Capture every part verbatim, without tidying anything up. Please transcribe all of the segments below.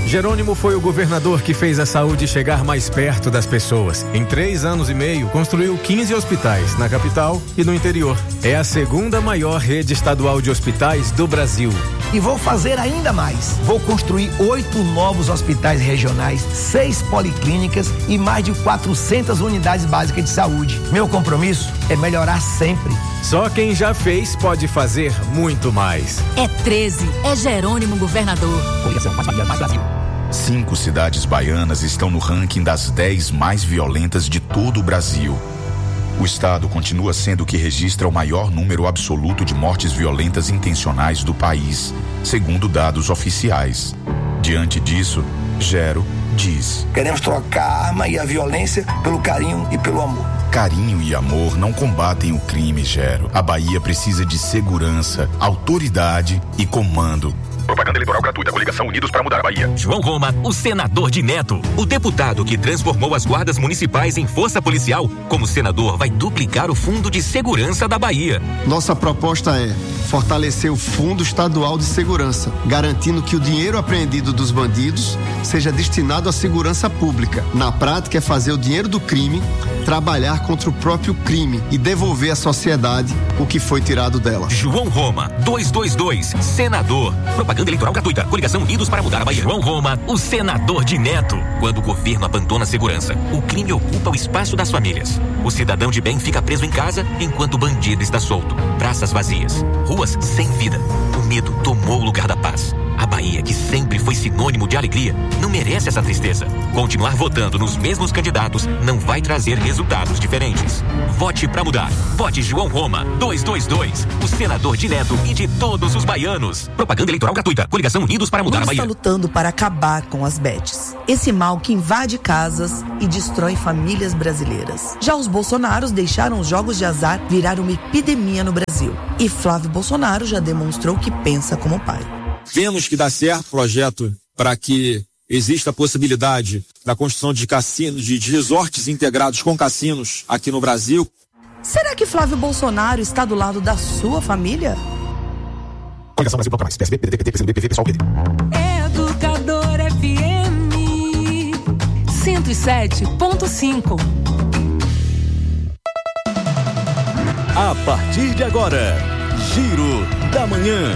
Jerônimo foi o governador que fez a saúde chegar mais perto das pessoas. Em três anos e meio, construiu quinze hospitais na capital e no interior. É a segunda maior rede estadual de hospitais do Brasil. E vou fazer ainda mais. Vou construir oito novos hospitais regionais, seis policlínicas e mais de quatrocentas unidades básicas de saúde. Meu compromisso é melhorar sempre. Só quem já fez pode fazer muito mais. É treze, é Jerônimo governador. Coligação Mais Bahia, Mais Brasil. Cinco cidades baianas estão no ranking das dez mais violentas de todo o Brasil. O estado continua sendo o que registra o maior número absoluto de mortes violentas intencionais do país, segundo dados oficiais. Diante disso, Gero diz: queremos trocar a arma e a violência pelo carinho e pelo amor. Carinho e amor não combatem o crime, Gero. A Bahia precisa de segurança, autoridade e comando. Propaganda eleitoral gratuita. Coligação Unidos para Mudar a Bahia. João Roma, o senador de Neto. O deputado que transformou as guardas municipais em força policial, como senador, vai duplicar o Fundo de Segurança da Bahia. Nossa proposta é fortalecer o Fundo Estadual de Segurança, garantindo que o dinheiro apreendido dos bandidos seja destinado à segurança pública. Na prática, é fazer o dinheiro do crime trabalhar contra o próprio crime e devolver à sociedade o que foi tirado dela. João Roma, duzentos e vinte e dois, senador. Propaganda eleitoral gratuita. Coligação Unidos para Mudar a Bahia. João Roma, o senador de Neto. Quando o governo abandona a segurança, o crime ocupa o espaço das famílias. O cidadão de bem fica preso em casa enquanto o bandido está solto. Praças vazias, ruas sem vida. O medo tomou o lugar da paz. A Bahia, que sempre foi sinônimo de alegria, não merece essa tristeza. Continuar votando nos mesmos candidatos não vai trazer resultados diferentes. Vote pra mudar. Vote João Roma, duzentos e vinte e dois, o senador de Neto e de todos os baianos. Propaganda eleitoral gratuita. Coligação Unidos para Mudar Lula a Bahia. está lutando para acabar com as bets. Esse mal que invade casas e destrói famílias brasileiras. Já os bolsonaros deixaram os jogos de azar virar uma epidemia no Brasil. E Flávio Bolsonaro já demonstrou que pensa como pai. Vemos que dá certo o projeto para que exista a possibilidade da construção de cassinos, de, de resorts integrados com cassinos aqui no Brasil. Será que Flávio Bolsonaro está do lado da sua família? Coligação Brasil Bloco Mais, P S B, P D T, P C M B, P V, Pessoal, P D. Educador F M cento e sete ponto cinco. A partir de agora, Giro da Manhã.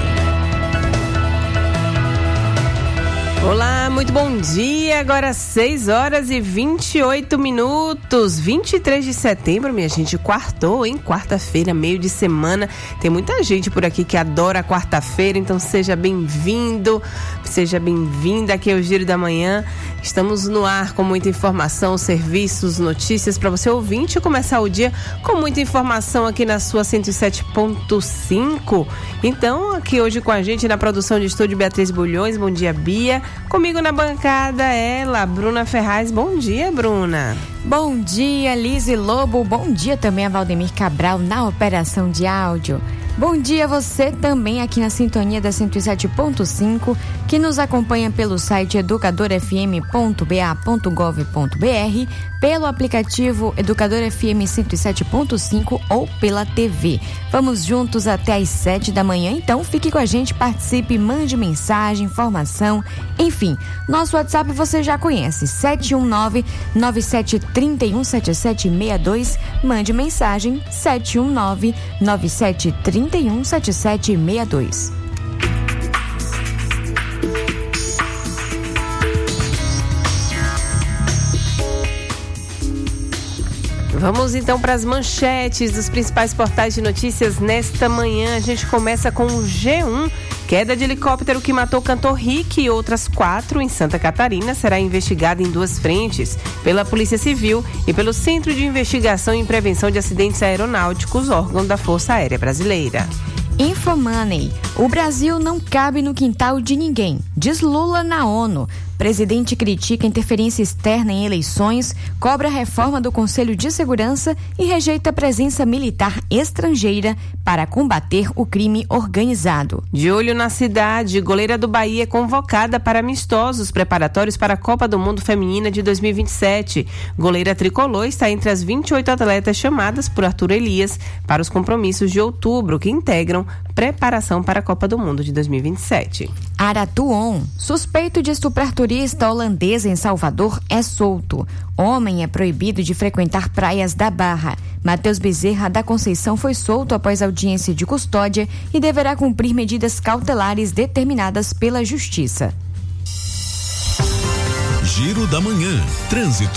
Olá, muito bom dia, agora seis horas e vinte e oito minutos, vinte e três de setembro, minha gente, quartou, hein? Quarta-feira, meio de semana, tem muita gente por aqui que adora a quarta-feira, então seja bem-vindo, seja bem-vinda aqui ao Giro da Manhã. Estamos no ar com muita informação, serviços, notícias para você ouvinte e começar o dia com muita informação aqui na sua cento e sete ponto cinco. Então, aqui hoje com a gente na produção de estúdio, Beatriz Bulhões, bom dia, Bia. Comigo na bancada ela, Bruna Ferraz. Bom dia, Bruna. Bom dia, Lise Lobo. Bom dia também a Valdemir Cabral na operação de áudio. Bom dia a você também aqui na sintonia da cento e sete ponto cinco, que nos acompanha pelo site educador f m ponto b a ponto gov ponto b r, pelo aplicativo Educador F M cento e sete ponto cinco ou pela T V. Vamos juntos até às sete da manhã, então fique com a gente, participe, mande mensagem, informação, enfim. Nosso WhatsApp você já conhece, sete um nove, nove sete três um, sete sete seis dois, mande mensagem, sete um nove, nove sete três um, sete sete seis dois. Vamos então para as manchetes dos principais portais de notícias nesta manhã. A gente começa com o G um. Queda de helicóptero que matou cantor Rick e outras quatro em Santa Catarina será investigada em duas frentes, pela Polícia Civil e pelo Centro de Investigação e Prevenção de Acidentes Aeronáuticos, órgão da Força Aérea Brasileira. Infomoney. O Brasil não cabe no quintal de ninguém, diz Lula na ONU. Presidente critica interferência externa em eleições, cobra a reforma do Conselho de Segurança e rejeita a presença militar estrangeira para combater o crime organizado. De olho na cidade, goleira do Bahia é convocada para amistosos preparatórios para a Copa do Mundo Feminina de dois mil e vinte e sete. Goleira tricolor está entre as vinte e oito atletas chamadas por Arthur Elias para os compromissos de outubro, que integram preparação para a Copa do Mundo de dois mil e vinte e sete. Aratuon. Suspeito de estuprar turista holandesa em Salvador é solto. Homem é proibido de frequentar praias da Barra. Matheus Bezerra da Conceição foi solto após audiência de custódia e deverá cumprir medidas cautelares determinadas pela Justiça. Giro da Manhã. Trânsito.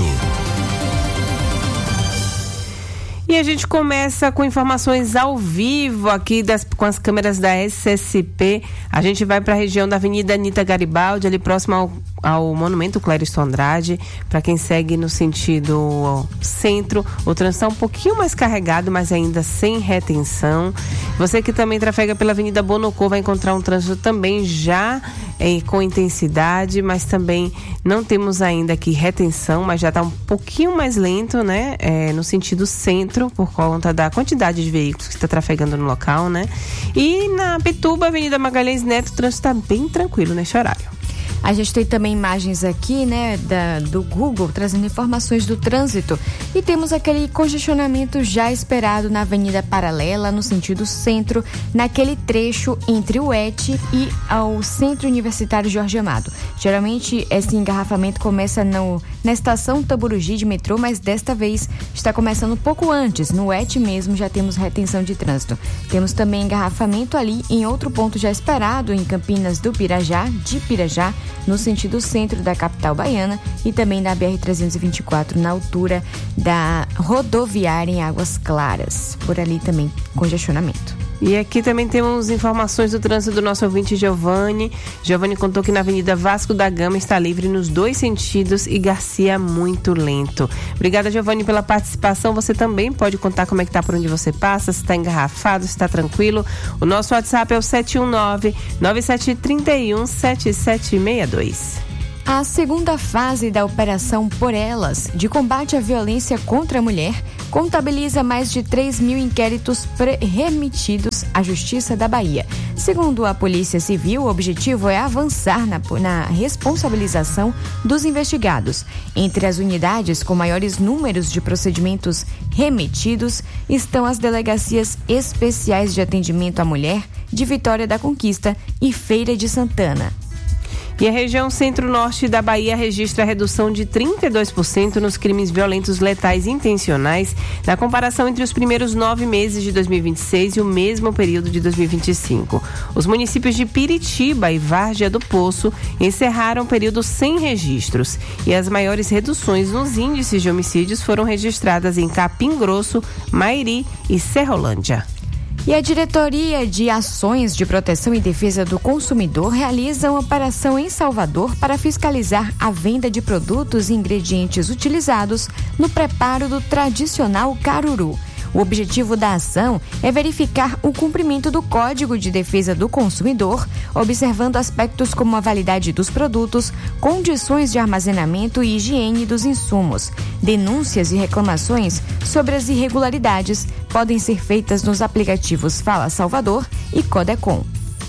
E a gente começa com informações ao vivo aqui das, com as câmeras da S S P. A gente vai para a região da Avenida Anita Garibaldi, ali próximo ao, ao Monumento Clériston Andrade. Para quem segue no sentido centro, o trânsito está um pouquinho mais carregado, mas ainda sem retenção. Você que também trafega pela Avenida Bonocô vai encontrar um trânsito também já eh, com intensidade, mas também não temos ainda aqui retenção, mas já está um pouquinho mais lento, né? Eh, no sentido centro, por conta da quantidade de veículos que está trafegando no local, né? E na Pituba, Avenida Magalhães Neto, o trânsito está bem tranquilo nesse horário. A gente tem também imagens aqui, né, da, do Google, trazendo informações do trânsito. E temos aquele congestionamento já esperado na Avenida Paralela, no sentido centro, naquele trecho entre o E T e ao Centro Universitário Jorge Amado. Geralmente, esse engarrafamento começa no, na estação Taburugi de metrô, mas desta vez está começando um pouco antes. No E T mesmo já temos retenção de trânsito. Temos também engarrafamento ali em outro ponto já esperado, em Campinas do Pirajá, de Pirajá, no sentido centro da capital baiana, e também na B R trezentos e vinte e quatro, na altura da rodoviária em Águas Claras. Por ali também congestionamento. E aqui também temos informações do trânsito do nosso ouvinte Giovanni. Giovanni contou que na Avenida Vasco da Gama está livre nos dois sentidos e Garcia muito lento. Obrigada, Giovanni, pela participação. Você também pode contar como é que tá por onde você passa, se está engarrafado, se está tranquilo. O nosso WhatsApp é o sete um nove, nove sete três um, sete sete seis dois. A segunda fase da Operação Por Elas, de combate à violência contra a mulher, contabiliza mais de três mil inquéritos remetidos à Justiça da Bahia. Segundo a Polícia Civil, o objetivo é avançar na, na responsabilização dos investigados. Entre as unidades com maiores números de procedimentos remetidos estão as Delegacias Especiais de Atendimento à Mulher de Vitória da Conquista e Feira de Santana. E a região centro-norte da Bahia registra a redução de trinta e dois por cento nos crimes violentos letais intencionais na comparação entre os primeiros nove meses de dois mil e vinte e seis e o mesmo período de dois mil e vinte e cinco. Os municípios de Piritiba e Várzea do Poço encerraram o período sem registros. E as maiores reduções nos índices de homicídios foram registradas em Capim Grosso, Mairi e Serrolândia. E a Diretoria de Ações de Proteção e Defesa do Consumidor realiza uma operação em Salvador para fiscalizar a venda de produtos e ingredientes utilizados no preparo do tradicional caruru. O objetivo da ação é verificar o cumprimento do Código de Defesa do Consumidor, observando aspectos como a validade dos produtos, condições de armazenamento e higiene dos insumos. Denúncias e reclamações sobre as irregularidades podem ser feitas nos aplicativos Fala Salvador e Codecom.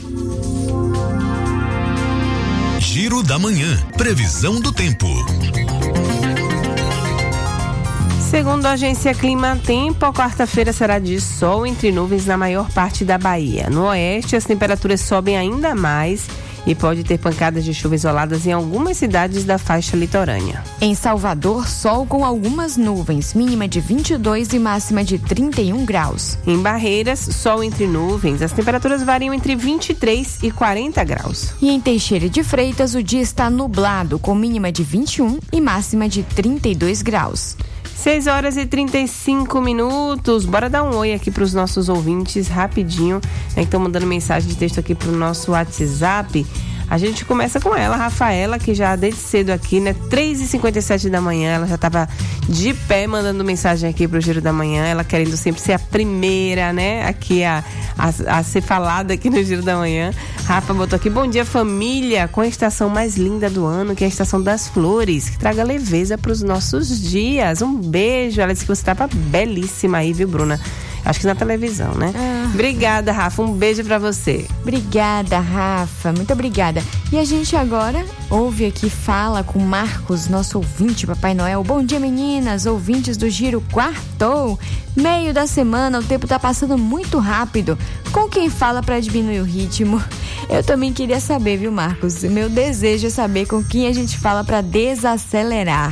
Giro da Manhã. Previsão do tempo. Segundo a agência Clima Tempo, a quarta-feira será de sol entre nuvens na maior parte da Bahia. No oeste, as temperaturas sobem ainda mais e pode ter pancadas de chuva isoladas em algumas cidades da faixa litorânea. Em Salvador, sol com algumas nuvens, mínima de vinte e dois e máxima de trinta e um graus. Em Barreiras, sol entre nuvens, as temperaturas variam entre vinte e três e quarenta graus. E em Teixeira de Freitas, o dia está nublado, com mínima de vinte e um e máxima de trinta e dois graus. seis horas e trinta e cinco minutos. Bora dar um oi aqui para os nossos ouvintes rapidinho, né, que estão mandando mensagem de texto aqui para o nosso WhatsApp. A gente começa com ela, Rafaela, que já desde cedo aqui, né? três e cinquenta e sete da manhã, ela já estava de pé mandando mensagem aqui pro Giro da Manhã, ela querendo sempre ser a primeira, né? Aqui a, a, a ser falada aqui no Giro da Manhã. Rafa botou aqui, bom dia família, com a estação mais linda do ano, que é a estação das flores, que traga leveza pros nossos dias. Um beijo, ela disse que você tava belíssima aí, viu, Bruna? Acho que na televisão, né? Ah. Obrigada, Rafa. Um beijo pra você. Obrigada, Rafa. Muito obrigada. E a gente agora ouve aqui, fala com Marcos, nosso ouvinte, Papai Noel. Bom dia, meninas, ouvintes do Giro Quartou. Meio da semana, o tempo tá passando muito rápido. Com quem fala pra diminuir o ritmo? Eu também queria saber, viu, Marcos? Meu desejo é saber com quem a gente fala para desacelerar.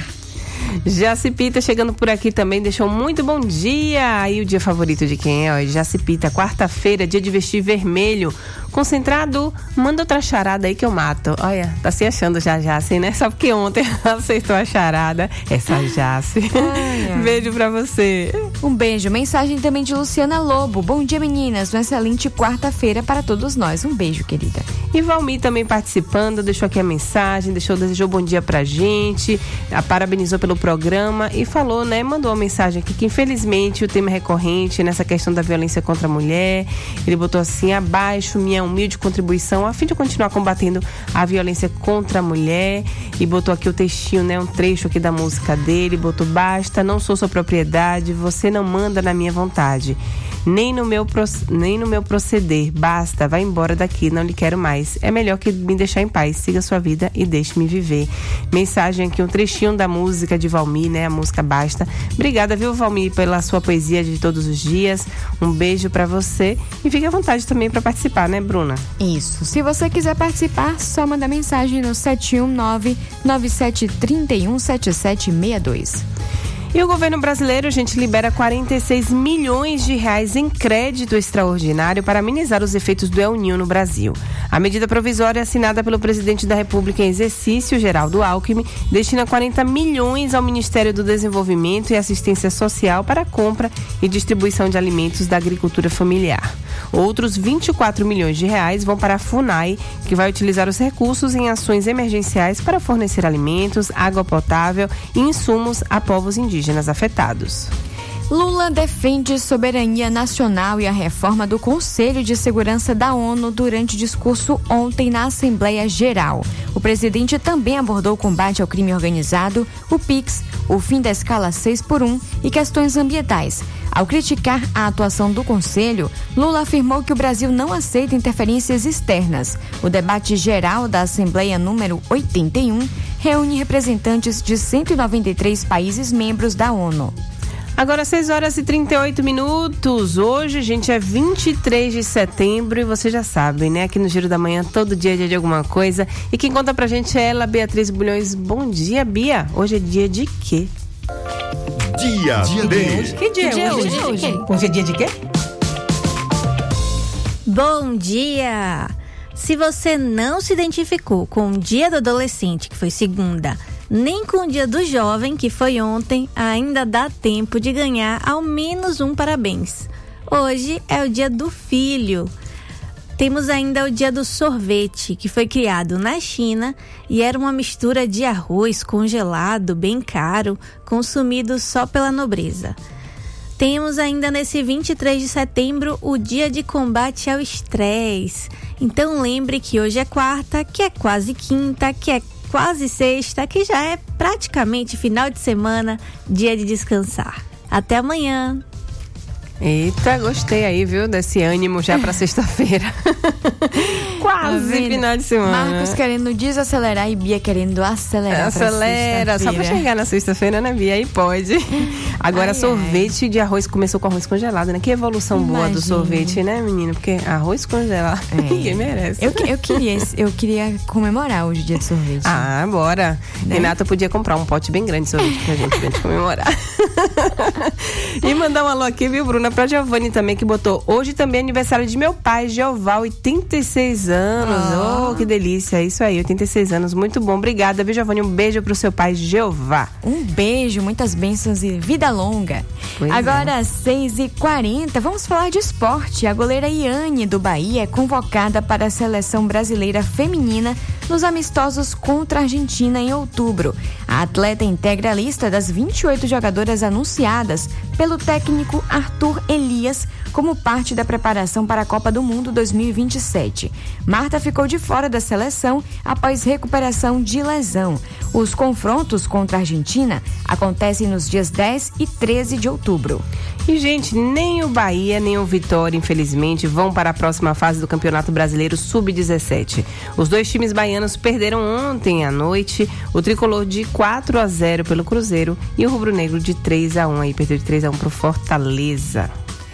Jacipita chegando por aqui também, deixou muito bom dia. Aí o dia favorito de quem é? Ó, Jacipita, quarta-feira, dia de vestir vermelho. Concentrado, manda outra charada aí que eu mato. Olha, tá se achando já, Jace, né? Só porque ontem acertou a charada. Essa Jace. Ai, ai. Beijo pra você. Um beijo. Mensagem também de Luciana Lobo. Bom dia, meninas. Uma excelente quarta-feira para todos nós. Um beijo, querida. E Valmir também participando, deixou aqui a mensagem, deixou, desejou bom dia pra gente, a parabenizou pelo programa e falou, né, mandou uma mensagem aqui que infelizmente o tema é recorrente nessa questão da violência contra a mulher. Ele botou assim: abaixo minha humilde contribuição a fim de continuar combatendo a violência contra a mulher, e botou aqui o textinho, né, um trecho aqui da música dele, botou: basta, não sou sua propriedade, você não manda na minha vontade, nem no meu, nem no meu proceder, basta, vai embora daqui, não lhe quero mais, é melhor que me deixar em paz, siga sua vida e deixe-me viver. Mensagem aqui, um trechinho da música de Valmir, né, a música Basta. Obrigada, viu, Valmir, pela sua poesia de todos os dias, um beijo pra você e fique à vontade também pra participar, né, Bruna? Isso, se você quiser participar, só manda mensagem no sete um nove, nove sete três um, sete sete seis dois. E o governo brasileiro, gente, libera quarenta e seis milhões de reais em crédito extraordinário para amenizar os efeitos do El Niño no Brasil. A medida provisória assinada pelo presidente da República em exercício, Geraldo Alckmin, destina quarenta milhões ao Ministério do Desenvolvimento e Assistência Social para a compra e distribuição de alimentos da agricultura familiar. Outros vinte e quatro milhões de reais vão para a FUNAI, que vai utilizar os recursos em ações emergenciais para fornecer alimentos, água potável e insumos a povos indígenas afetados. Lula defende soberania nacional e a reforma do Conselho de Segurança da ONU durante discurso ontem na Assembleia Geral. O presidente também abordou o combate ao crime organizado, o PIX, o fim da escala seis por um e questões ambientais. Ao criticar a atuação do Conselho, Lula afirmou que o Brasil não aceita interferências externas. O debate geral da Assembleia número oitenta e um reúne representantes de cento e noventa e três países membros da ONU. Agora seis horas e trinta e oito minutos. Hoje, gente, é vinte e três de setembro e vocês já sabem, né? Aqui no Giro da Manhã, todo dia é dia de alguma coisa. E quem conta pra gente é ela, Beatriz Bulhões. Bom dia, Bia. Hoje é dia de quê? Dia, dia de... Que dia, que dia é hoje? Hoje, hoje? hoje? Hoje é dia de quê? Bom dia! Se você não se identificou com o dia do adolescente, que foi segunda, nem com o dia do jovem, que foi ontem, ainda dá tempo de ganhar ao menos um parabéns. Hoje é o dia do filho. Temos ainda o dia do sorvete, que foi criado na China e era uma mistura de arroz congelado, bem caro, consumido só pela nobreza. Temos ainda nesse vinte e três de setembro o dia de combate ao estresse. Então lembre que hoje é quarta, que é quase quinta, que é quase sexta, que já é praticamente final de semana, dia de descansar. Até amanhã! Eita, gostei aí, viu, desse ânimo já pra sexta-feira. Quase tá final de semana. Marcos querendo desacelerar e Bia querendo acelerar. Acelera, só pra chegar na sexta-feira, né, Bia? Aí pode. Agora, ai, sorvete ai. de arroz, começou com arroz congelado, né? Que evolução Imagina. boa do sorvete, né, menino? Porque arroz congelado, é. ninguém merece. Eu, eu, queria, eu queria comemorar hoje o dia de sorvete. Ah, bora. Né? Renata podia comprar um pote bem grande de sorvete pra gente, pra gente comemorar. E mandar um alô aqui, viu, Bruna? Pra Giovanni também, que botou: hoje também é aniversário de meu pai, Jeová, oitenta e seis anos. Oh, oh que delícia, isso aí, oitenta e seis anos, muito bom. Obrigada, viu, Giovanni? Um beijo pro seu pai, Jeová. Um beijo, muitas bênçãos e vida longa. Pois Agora, é. seis e quarenta, vamos falar de esporte. A goleira Iane, do Bahia, é convocada para a seleção brasileira feminina nos amistosos contra a Argentina em outubro. A atleta integra a lista das vinte e oito jogadoras anunciadas pelo técnico Arthur Elias como parte da preparação para a Copa do Mundo dois mil e vinte e sete. Marta ficou de fora da seleção após recuperação de lesão. Os confrontos contra a Argentina acontecem nos dias dez e treze de outubro. E, gente, nem o Bahia nem o Vitória, infelizmente, vão para a próxima fase do Campeonato Brasileiro sub dezessete. Os dois times baianos perderam ontem à noite, o tricolor de quatro a zero pelo Cruzeiro e o rubro-negro de três a um, aí perdeu de três a um para o Fortaleza.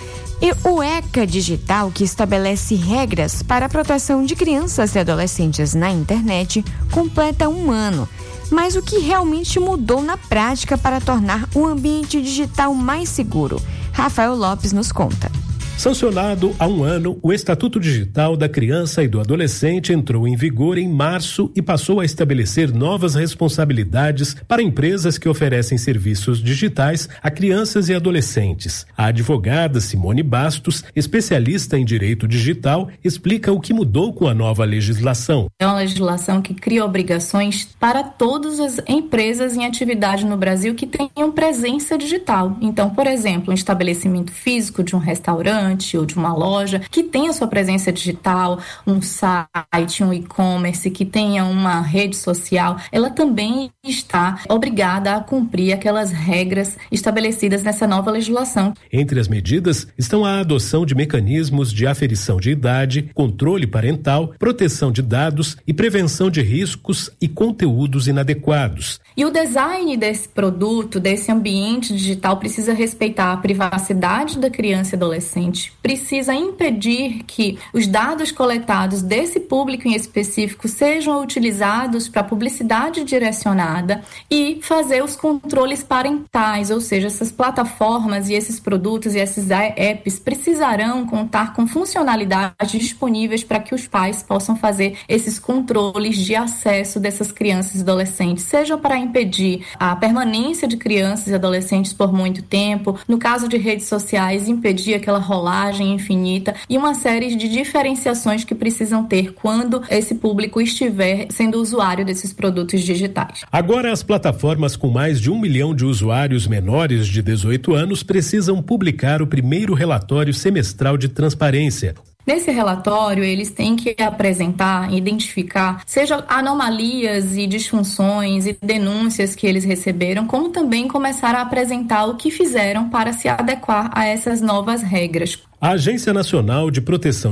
E o ECA Digital, que estabelece regras para a proteção de crianças e adolescentes na internet, completa um ano. Mas o que realmente mudou na prática para tornar o ambiente digital mais seguro? Rafael Lopes nos conta. Sancionado há um ano, o Estatuto Digital da Criança e do Adolescente entrou em vigor em março e passou a estabelecer novas responsabilidades para empresas que oferecem serviços digitais a crianças e adolescentes. A advogada Simone Bastos, especialista em direito digital, explica o que mudou com a nova legislação. É uma legislação que cria obrigações para todas as empresas em atividade no Brasil que tenham presença digital. Então, por exemplo, um estabelecimento físico de um restaurante ou de uma loja que tenha sua presença digital, um site, um e-commerce, que tenha uma rede social, ela também está obrigada a cumprir aquelas regras estabelecidas nessa nova legislação. Entre as medidas estão a adoção de mecanismos de aferição de idade, controle parental, proteção de dados e prevenção de riscos e conteúdos inadequados. E o design desse produto, desse ambiente digital, precisa respeitar a privacidade da criança e adolescente, precisa impedir que os dados coletados desse público em específico sejam utilizados para publicidade direcionada e fazer os controles parentais, ou seja, essas plataformas e esses produtos e esses apps precisarão contar com funcionalidades disponíveis para que os pais possam fazer esses controles de acesso dessas crianças e adolescentes, seja para impedir a permanência de crianças e adolescentes por muito tempo, no caso de redes sociais, impedir aquela rolagem infinita e uma série de diferenciações que precisam ter quando esse público estiver sendo usuário desses produtos digitais. Agora, as plataformas com mais de um milhão de usuários menores de dezoito anos precisam publicar o primeiro relatório semestral de transparência. Nesse relatório, eles têm que apresentar, identificar, seja anomalias e disfunções e denúncias que eles receberam, como também começar a apresentar o que fizeram para se adequar a essas novas regras. A Agência Nacional de Proteção